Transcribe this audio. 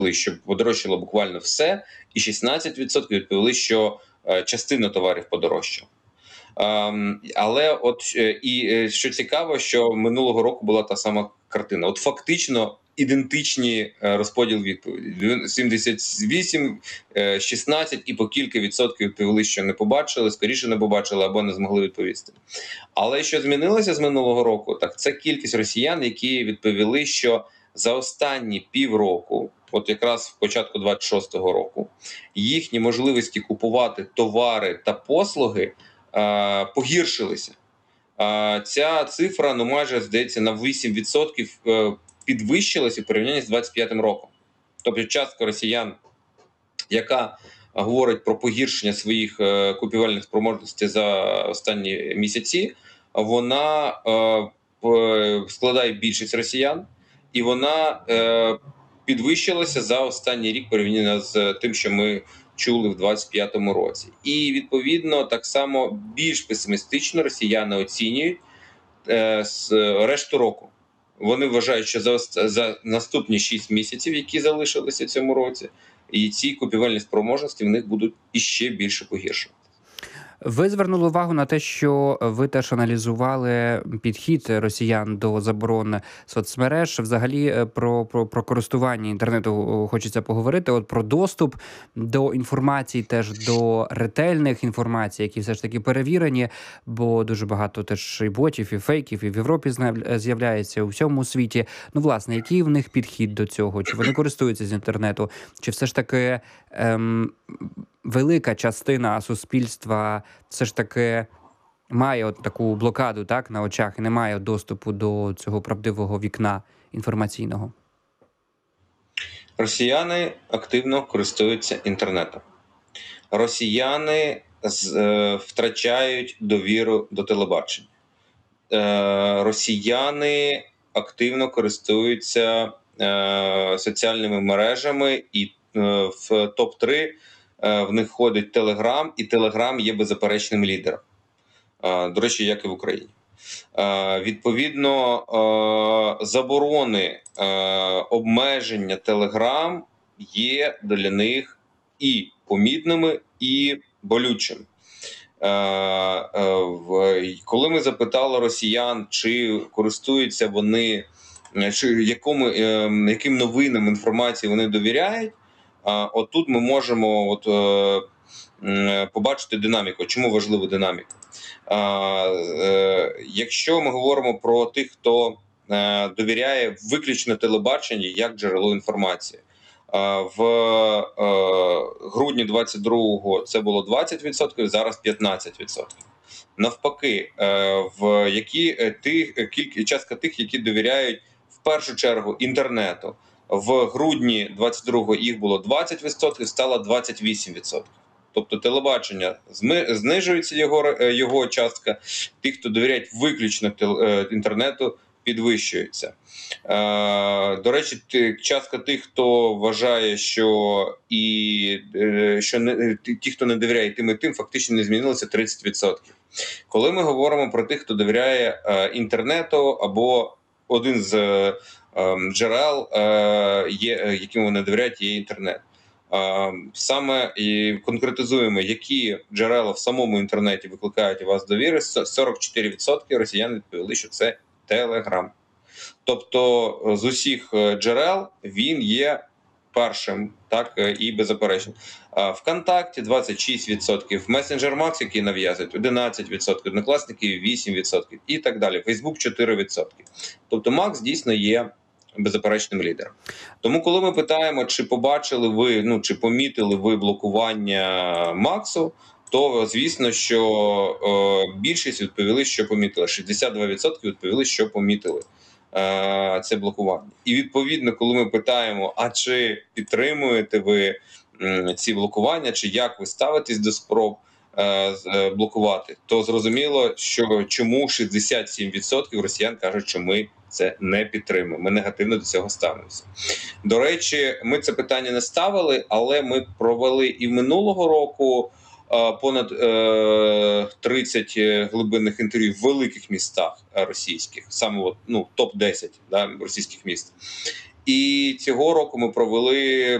що подорожчало буквально все, і 16% відповіли, що частина товарів подорожчала. Але що цікаво, що минулого року була та сама картина. От фактично ідентичні розподіл відповіді. 78, 16 і по кілька відсотків відповіли, що не побачили, скоріше не побачили або не змогли відповісти. Але що змінилося з минулого року, так це кількість росіян, які відповіли, що за останні півроку, от якраз в початку 26-го року, їхні можливості купувати товари та послуги погіршилися. Ця цифра, майже, здається, на 8% підвищилася в порівнянні з 25-м роком. Тобто частка росіян, яка говорить про погіршення своїх купівельних спроможностей за останні місяці, вона складає більшість росіян, і вона підвищилася за останній рік порівняно з тим, що ми чули в 25-му році. І, відповідно, так само більш песимістично росіяни оцінюють решту року. Вони вважають, що за наступні 6 місяців, які залишилися в цьому році, і ці купівельні спроможності в них будуть іще більше погіршувати. Ви звернули увагу на те, що ви теж аналізували підхід росіян до заборони соцмереж. Взагалі про користування інтернету хочеться поговорити. От про доступ до інформації, теж до ретельних інформацій, які все ж таки перевірені, бо дуже багато теж і ботів, і фейків, і в Європі з'являється, у всьому світі. Власне, який в них підхід до цього? Чи вони користуються з інтернету? Чи все ж таки велика частина суспільства все ж таки має от таку блокаду, так, на очах і не має доступу до цього правдивого вікна інформаційного? Росіяни активно користуються інтернетом. Росіяни втрачають довіру до телебачення. Росіяни активно користуються соціальними мережами, і в топ-3 в них входить Телеграм, і Телеграм є беззаперечним лідером. До речі, як і в Україні. Відповідно, заборони, обмеження Телеграм є для них і помітними, і болючими. Коли ми запитали росіян, чи користуються вони, чи яким новинам інформації вони довіряють, отут ми можемо побачити динаміку. Чому важлива динаміка? Якщо ми говоримо про тих, хто довіряє виключно телебаченню як джерело інформації, в грудні 22-го це було 20%, зараз 15%. Навпаки, частка тих, які довіряють в першу чергу інтернету, в грудні 22-го їх було 20%, стало 28%. Тобто телебачення знижується його частка, тих, хто довіряють виключно інтернету, підвищується. До речі, частка тих, хто вважає, що ті, хто не довіряє тим і тим, фактично не змінилося 30%. Коли ми говоримо про тих, хто довіряє інтернету, або один з джерел, яким вони довіряють, є інтернет. Саме і конкретизуємо, які джерела в самому інтернеті викликають у вас довіри. 44% росіян відповіли, що це Телеграм. Тобто з усіх джерел він є першим, так, і беззаперечно. ВКонтакті 26%, Messenger Max, який нав'язують, 11%, Однокласники 8% і так далі. Facebook 4%. Тобто Макс дійсно є беззаперечним лідером. Тому коли ми питаємо, чи побачили ви, чи помітили ви блокування Максу, то звісно, що більшість відповіли, що помітили. 62% відповіли, що помітили це блокування. І відповідно, коли ми питаємо, а чи підтримуєте ви ці блокування, чи як ви ставитесь до спроб блокувати, то зрозуміло, що чому 67% росіян кажуть, що ми це не підтримуємо. Ми негативно до цього ставимося. До речі, ми це питання не ставили, але ми провели і минулого року понад 30 глибинних інтерв'ю в великих містах російських, саме топ-10 російських міст. І цього року ми провели